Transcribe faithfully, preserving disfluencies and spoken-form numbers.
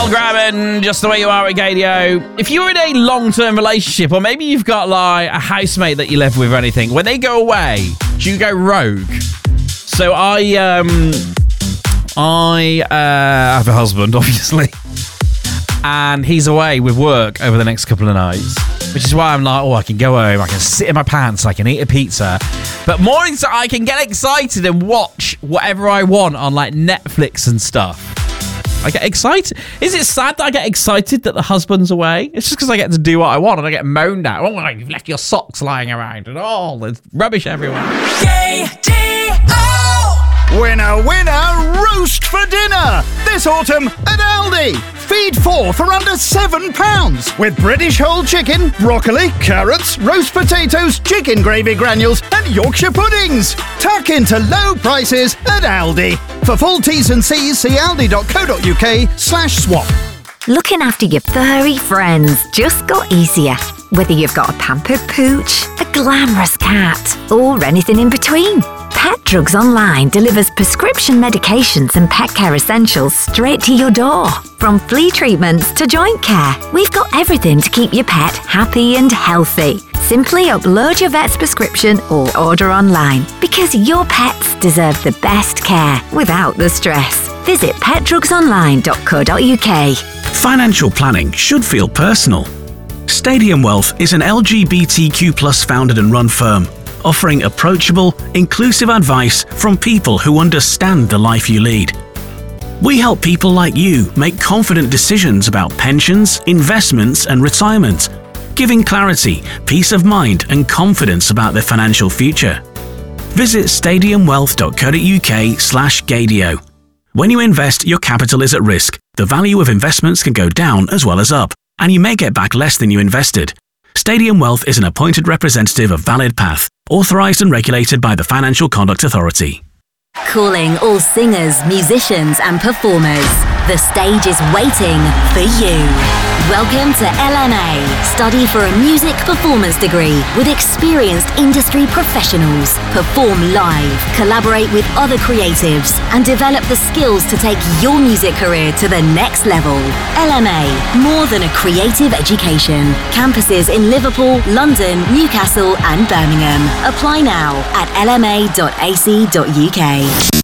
Graben, just the way you are at Gadio. If you're in a long-term relationship, or maybe you've got like a housemate that you live with or anything, when they go away, do you go rogue? So I, um, I uh, have a husband, obviously, and he's away with work over the next couple of nights, which is why I'm like, oh, I can go home, I can sit in my pants, I can eat a pizza. But mornings I can get excited and watch whatever I want on like Netflix and stuff. I get excited. Is it sad that I get excited that the husband's away? It's just because I get to do what I want and I get moaned at. Oh, you've left your socks lying around and all. There's rubbish everywhere. K G O! Winner, winner, roast for dinner. This autumn at Aldi. Feed four for under seven pounds. With British whole chicken, broccoli, carrots, roast potatoes, chicken gravy granules and Yorkshire puddings. Tuck into low prices at Aldi. For full T's and C's, see aldi.co.uk slash swap. Looking after your furry friends just got easier. Whether you've got a pampered pooch, a glamorous cat, or anything in between. Pet Drugs Online delivers prescription medications and pet care essentials straight to your door. From flea treatments to joint care, we've got everything to keep your pet happy and healthy. Simply upload your vet's prescription or order online, because your pets deserve the best care without the stress. Visit pet drugs online dot co dot uk. Financial planning should feel personal. Stadium Wealth is an L G B T Q plus founded and run firm, offering approachable, inclusive advice from people who understand the life you lead. We help people like you make confident decisions about pensions, investments, and retirement, giving clarity, peace of mind, and confidence about their financial future. Visit stadium wealth dot co dot uk slash gadio. When you invest, your capital is at risk. The value of investments can go down as well as up, and you may get back less than you invested. Stadium Wealth is an appointed representative of Valid Path, authorised and regulated by the Financial Conduct Authority. Calling all singers, musicians and performers. The stage is waiting for you. Welcome to L M A. Study for a music performance degree with experienced industry professionals. Perform live, collaborate with other creatives and develop the skills to take your music career to the next level. L M A, more than a creative education. Campuses in Liverpool, London, Newcastle and Birmingham. Apply now at l m a dot a c dot u k.